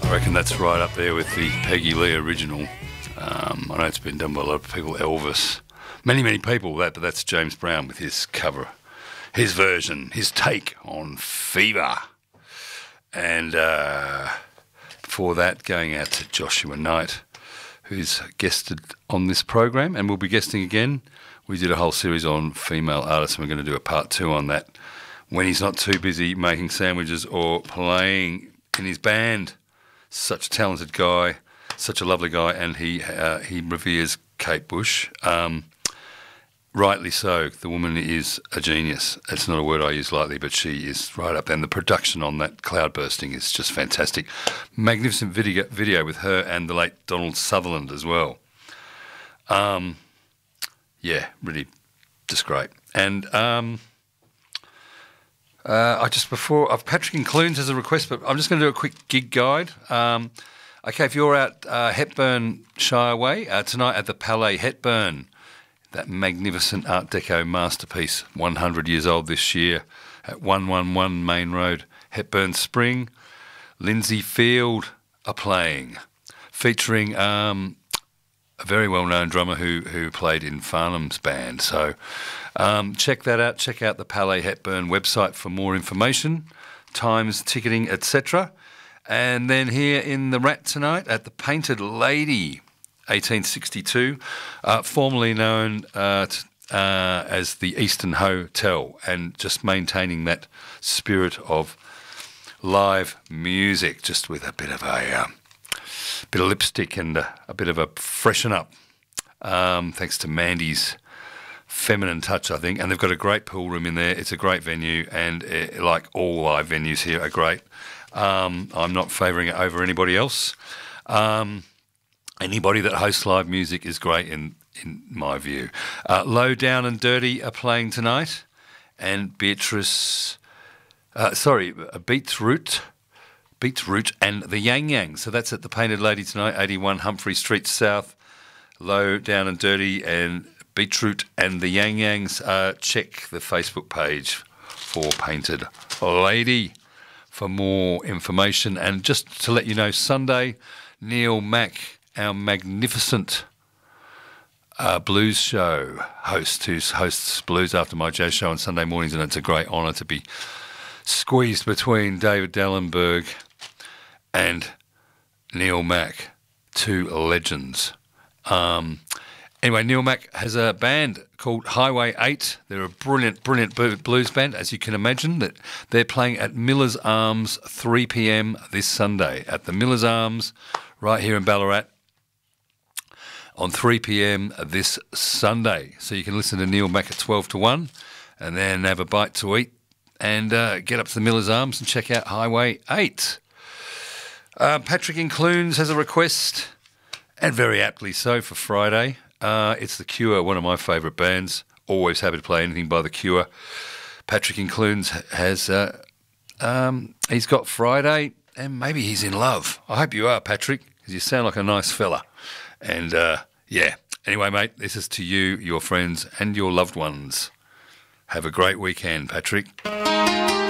I reckon that's right up there with the Peggy Lee original. I know it's been done by a lot of people, Elvis. Many people, but that's James Brown with his cover, his version, his take on Fever. And before that, going out to Joshua Knight, who's guested on this program and will be guesting again. We did a whole series on female artists, and we're going to do a part 2 on that when he's not too busy making sandwiches or playing in his band. Such a talented guy, such a lovely guy, and he reveres Kate Bush. Rightly so. The woman is a genius. It's not a word I use lightly, but she is right up there. And the production on that Cloudbursting is just fantastic. Magnificent video with her and the late Donald Sutherland as well. Yeah, really just great. And Patrick and Clunes has a request, but I'm just going to do a quick gig guide. Okay, if you're out Hepburn Shire Way tonight at the Palais Hepburn, that magnificent Art Deco masterpiece, 100 years old this year, at 111 Main Road, Hepburn Spring. Lindsay Field are playing, featuring a very well-known drummer who played in Farnham's band. So check that out. Check out the Palais Hepburn website for more information, times, ticketing, etc. And then here in the Rat tonight at the Painted Lady, 1862, formerly known as the Eastern Hotel, and just maintaining that spirit of live music, just with a bit of lipstick and a bit of a freshen up, thanks to Mandy's feminine touch, I think. And they've got a great pool room in there. It's a great venue, and like all live venues here are great. I'm not favouring it over anybody else. Anybody that hosts live music is great in my view. Low Down and Dirty are playing tonight, and Beetroot and the Yang Yang. So that's at the Painted Lady tonight, 81 Humphrey Street South. Low Down and Dirty and Beetroot and the Yang Yangs. Check the Facebook page for Painted Lady for more information. And just to let you know, Sunday, Neil Mack, our magnificent blues show host, who hosts Blues After My Jazz show on Sunday mornings, and it's a great honour to be squeezed between David Dallenberg and Neil Mack, two legends. Anyway, Neil Mack has a band called Highway 8. They're a brilliant blues band, as you can imagine. That they're playing at Miller's Arms, 3 p.m. this Sunday at the Miller's Arms, right here in Ballarat, on 3 p.m. this Sunday. So you can listen to Neil Mack at 12 to 1 and then have a bite to eat and get up to the Miller's Arms and check out Highway 8. Patrick in Clunes has a request, and very aptly so, for Friday. It's The Cure, one of my favourite bands. Always happy to play anything by The Cure. Patrick in Clunes has, he's got Friday, and maybe he's in love. I hope you are, Patrick, because you sound like a nice fella. And, yeah. Anyway, mate, this is to you, your friends, and your loved ones. Have a great weekend, Patrick.